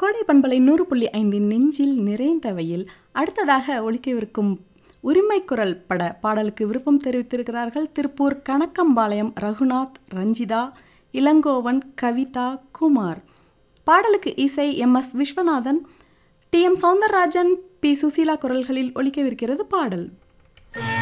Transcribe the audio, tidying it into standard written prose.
கோடை பண்பலை 100.5 நெஞ்சில் நிறைந்தவையில் அடுத்ததாக ஒலிக்கவிருக்கும் உரிமை குரல் பட பாடலுக்கு விருப்பம் தெரிவித்திருக்கிறார்கள் திருப்பூர் கணக்கம்பாளையம் ரகுநாத், ரஞ்சிதா, இளங்கோவன், கவிதா, குமார். பாடலுக்கு இசை MS Viswanathan, TM Soundararajan, P Susheela குரல்களில் ஒலிக்கவிருக்கிறது பாடல்.